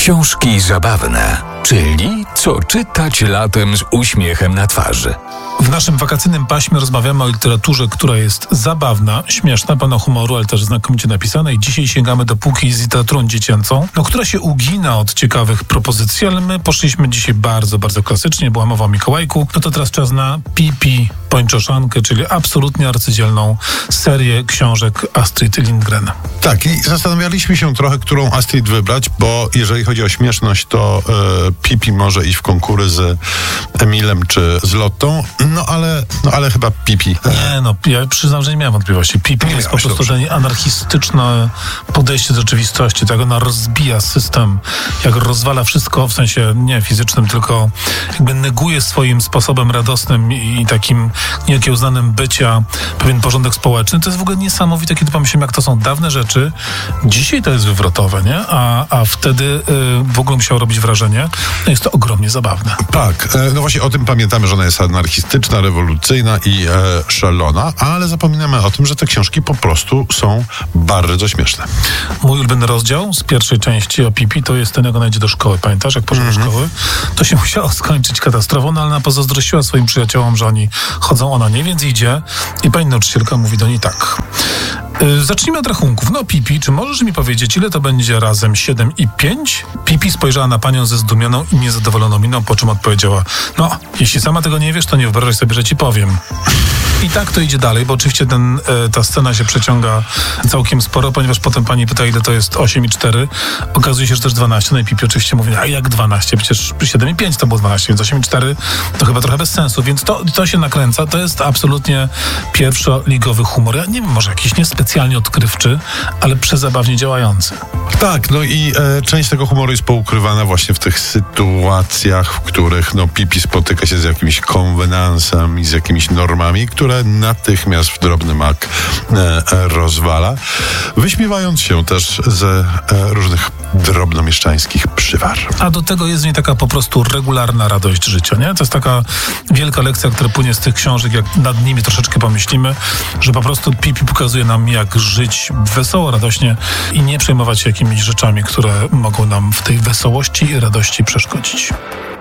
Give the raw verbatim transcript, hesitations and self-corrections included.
Książki zabawne, czyli co czytać latem z uśmiechem na twarzy. W naszym wakacyjnym paśmie rozmawiamy o literaturze, która jest zabawna, śmieszna, pełna humoru, ale też znakomicie napisana, i dzisiaj sięgamy do półki z literaturą dziecięcą, no, która się ugina od ciekawych propozycji, ale my poszliśmy dzisiaj bardzo, bardzo klasycznie, była mowa o Mikołajku. No to teraz czas na Pipi Pończoszankę, czyli absolutnie arcydzielną serię książek Astrid Lindgren. Tak, i zastanawialiśmy się trochę, którą Astrid wybrać, bo jeżeli chodzi o śmieszność, to e, Pipi może iść w konkury z Emilem czy z Lottą, no ale, no ale chyba Pipi. Nie, no ja przyznam, że nie miałem wątpliwości. Pipi Nie jest po miałeś, prostu dobrze. ten anarchistyczne podejście do rzeczywistości, tak? Ona rozbija system, jak rozwala wszystko, w sensie nie fizycznym, tylko jakby neguje swoim sposobem radosnym i, i takim nieokiełznanym bycia pewien porządek społeczny. To jest w ogóle niesamowite, kiedy pomyślimy, jak to są dawne rzeczy. Dzisiaj to jest wywrotowe, nie? A, a wtedy y, w ogóle musiało robić wrażenie. No jest to ogromnie zabawne. Tak, e, no właśnie o tym pamiętamy, że ona jest anarchistyczna, rewolucyjna i e, szalona, ale zapominamy o tym, że te książki po prostu są bardzo śmieszne. Mój ulubiony rozdział z pierwszej części o Pipi to jest ten, jak ona idzie do szkoły. Pamiętasz, jak poszła do szkoły? To się musiało skończyć katastrofą, no ale ona pozazdrościła swoim przyjaciołom, że oni chodzą, ona nie, więc idzie i pani nauczycielka mówi do niej tak. Yy, zacznijmy od rachunków. No Pipi, czy możesz mi powiedzieć, ile to będzie razem siedem i pięć? Pipi spojrzała na panią ze zdumioną i niezadowoloną miną, po czym odpowiedziała: no, jeśli sama tego nie wiesz, to nie wyobrażaj sobie, że ci powiem. I tak to idzie dalej, bo oczywiście ten, e, ta scena się przeciąga całkiem sporo, ponieważ potem pani pyta, ile to jest osiem i cztery. Okazuje się, że też dwanaście. No i Pipi oczywiście mówi, a jak dwanaście? Przecież siedem i pięć to było dwanaście, więc osiem i cztery to chyba trochę bez sensu. Więc to, to się nakręca. To jest absolutnie pierwszoligowy humor. Ja nie wiem, może jakiś niespecjalnie odkrywczy, ale przezabawnie działający. Tak, no i e, część tego humoru jest poukrywana właśnie w tych sytuacjach, w których no Pipi spotyka się z jakimś konwenansem i z jakimiś normami, które natychmiast w drobny mak e, e, rozwala, wyśmiewając się też ze e, różnych drobnomieszczańskich przywar. A do tego jest w niej taka po prostu regularna radość życia, nie? To jest taka wielka lekcja, która płynie z tych książek, jak nad nimi troszeczkę pomyślimy, że po prostu Pipi pokazuje nam, jak żyć wesoło, radośnie i nie przejmować się jakimiś rzeczami, które mogą nam w tej wesołości i radości przeszkodzić.